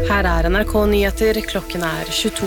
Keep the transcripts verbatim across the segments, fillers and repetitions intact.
Her er N R K Nyheter, klokken er tjueto.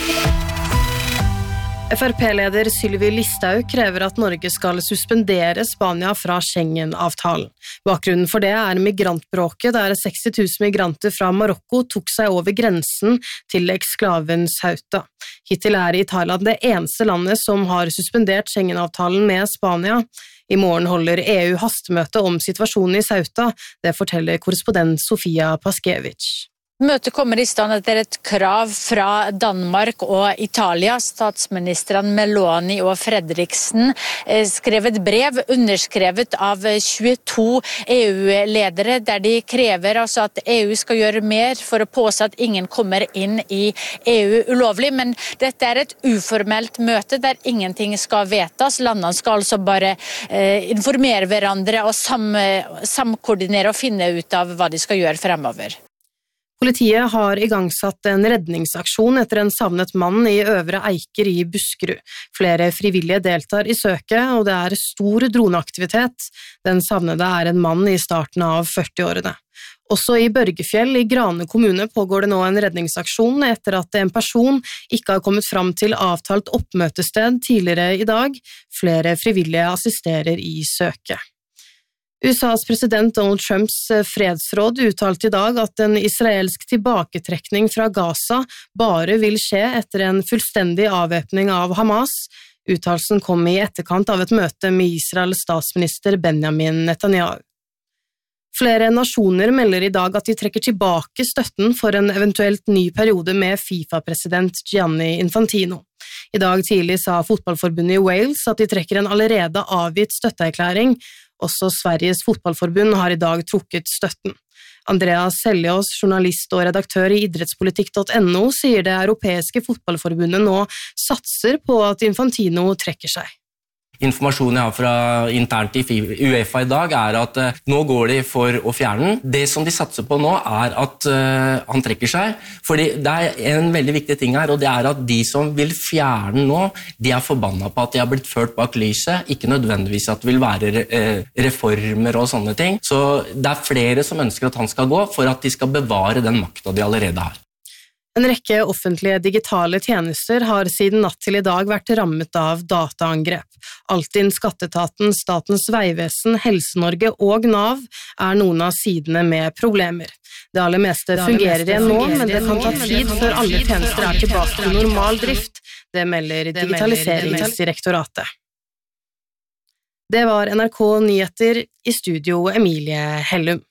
F R P-leder Sylvi Listhaug krever at Norge skal suspendere Spania fra Schengen-avtalen. Bakgrunnen for det er migrantbråket der seksti tusen migranter fra Marokko tok seg over grensen til eksklaven Ceuta. Hittil er Italia det eneste landet som har suspendert Schengen-avtalen med Spania. I morgen holder E U hastemøte om situasjonen i Ceuta, det forteller korrespondent Sofia Paskevich. Møtet kommer i stand etter et krav fra Danmark og Italia. Statsministrene Meloni og Fredriksen skrev et brev underskrevet av tjueto E U-ledere, der de krever altså at E U skal gjøre mer for å påse at ingen kommer inn i E U ulovlig. Men dette er et uformelt møte der ingenting skal vedtas. Landene skal altså bare eh, informere hverandre og sam, samkoordinere og finne ut av hva de skal gjøre fremover. Politiet har igangsatt en redningsaksjon etter en savnet mann i Øvre Eiker i Buskerud. Flere frivillige deltar i søket, og det er stor droneaktivitet. Den savnede er en mann i starten av førtiårene. Også i Børgefjell i Grane kommune pågår det nå en redningsaksjon etter at en person ikke har kommet fram til avtalt oppmøtested tidligere i dag. Flere frivillige assisterer i søket. U S A's president Donald Trumps fredsråd uttalte i dag at en israelsk tilbaketrekning fra Gaza bare vil skje etter en fullstendig avvæpning av Hamas. Uttalelsen kom i etterkant av et møte med Israels statsminister Benjamin Netanyahu. Flere nasjoner melder i dag at de trekker tilbake støtten for en eventuelt ny periode med FIFA-president Gianni Infantino. I dag tidlig sa fotballforbundet i Wales at de trekker en allerede avgitt støtteerklæring. Også Sveriges fotballforbund har i dag trukket støtten. Andreas Seljås, journalist og redaktør i idrettspolitikk punktum no, sier det europeiske fotballforbundet nå satser på at Infantino trekker seg. Informasjonen jeg har fra internt i UEFA i dag er at uh, nå går de for å fjerne den. Det som de satser på nå er at uh, han trekker seg, fordi det er en veldig viktig ting her, og det er at de som vil fjerne den nå, de er forbanna på at de har blitt ført bak lyset, ikke nødvendigvis at det vil være uh, reformer og sånne ting. Så det er flere som ønsker at han skal gå for at de skal bevare den makta de allerede har. En rekke offentlige digitale tjenester har siden natt til i dag vært rammet av dataangrep. Altinn, Skatteetaten, Statens vegvesen, Helse-Norge og Nav er noen av sidene med problemer. Det aller meste fungerer igjen nå, men det kan ta tid før alle tjenester er tilbake til normal drift. Det melder Digitaliseringsdirektoratet. Det var N R K Nyheter, i studio Emilie Hellum.